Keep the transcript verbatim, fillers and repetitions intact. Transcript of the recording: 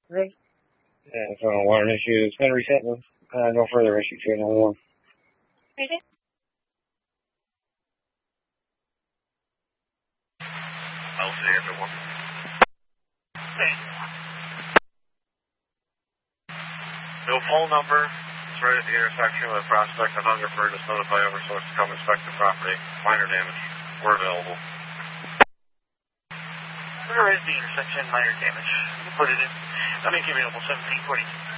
Good. Yeah, so water issue. It's been reset. Uh, no further issue to nine one one. Okay. I'll see everyone. No phone number. It's right at the intersection with Prospect and Hungerford. Just notify Eversource to come inspect the property. Minor damage. We're available. We're right at the intersection, minor damage. We'll put it in. Let me give you a seventeen forty.